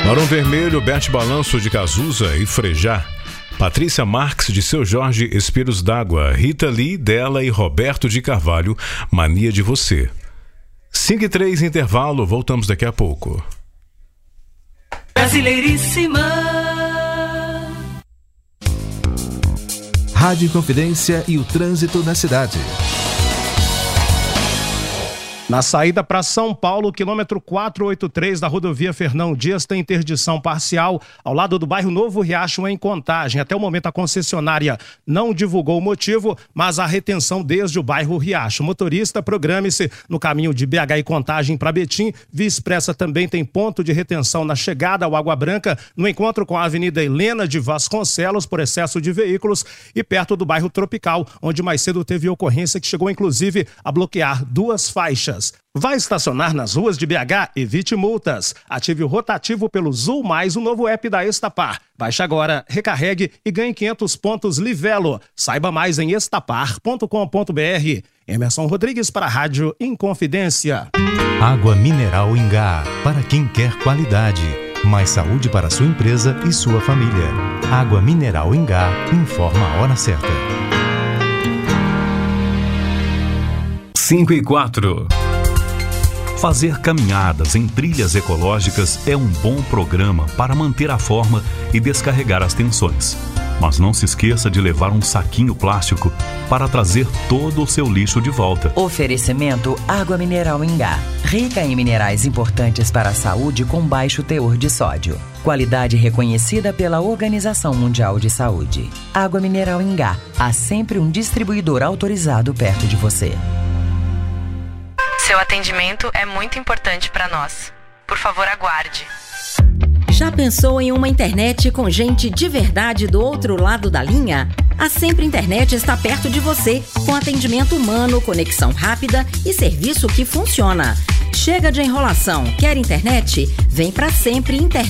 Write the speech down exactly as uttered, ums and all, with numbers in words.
Barão Vermelho, Bete Balanço de Cazuza e Frejá. Patrícia Marques de Seu Jorge, Espelhos d'Água. Rita Lee, dela e Roberto de Carvalho, Mania de Você. cinco e três, intervalo, voltamos daqui a pouco. Brasileiríssima. Rádio Confidência e o trânsito na cidade. Na saída para São Paulo, quilômetro quatrocentos e oitenta e três da rodovia Fernão Dias tem interdição parcial ao lado do bairro Novo Riacho, em Contagem. Até o momento a concessionária não divulgou o motivo, mas há retenção desde o bairro Riacho. Motorista, programe-se no caminho de B H e Contagem para Betim. Via Expressa também tem ponto de retenção na chegada ao Água Branca, no encontro com a Avenida Helena de Vasconcelos por excesso de veículos e perto do bairro Tropical, onde mais cedo teve ocorrência que chegou inclusive a bloquear duas faixas. Vai estacionar nas ruas de B H? Evite multas. Ative o rotativo pelo Zul Mais, o novo app da Estapar. Baixe agora, recarregue e ganhe quinhentos pontos Livelo. Saiba mais em estapar ponto com ponto b r. Emerson Rodrigues para a Rádio Inconfidência. Água mineral Ingá, para quem quer qualidade. Mais saúde para sua empresa e sua família. Água mineral Ingá, informa a hora certa. cinco e quatro. Fazer caminhadas em trilhas ecológicas é um bom programa para manter a forma e descarregar as tensões. Mas não se esqueça de levar um saquinho plástico para trazer todo o seu lixo de volta. Oferecimento Água Mineral Ingá. Rica em minerais importantes para a saúde com baixo teor de sódio. Qualidade reconhecida pela Organização Mundial de Saúde. Água Mineral Ingá. Há sempre um distribuidor autorizado perto de você. Seu atendimento é muito importante para nós. Por favor, aguarde. Já pensou em uma internet com gente de verdade do outro lado da linha? A Sempre Internet está perto de você, com atendimento humano, conexão rápida e serviço que funciona. Chega de enrolação. Quer internet? Vem para Sempre Internet.